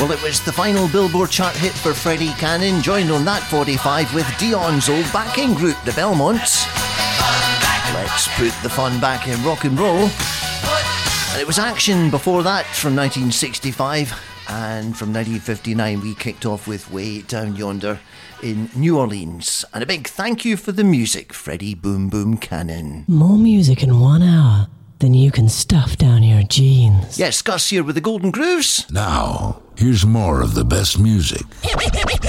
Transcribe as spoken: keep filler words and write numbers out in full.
Well, it was the final Billboard chart hit for Freddie Cannon, joined on that forty-five with Dion's old backing group, the Belmonts. Let's put the fun back in rock and roll. And it was Action before that from nineteen sixty-five, and from nineteen fifty-nine we kicked off with Way Down Yonder in New Orleans. And a big thank you for the music, Freddie Boom Boom Cannon. More music in one hour than you can stuff down your jeans. Yes, Gus here with the Golden Grooves. Now, here's more of the best music.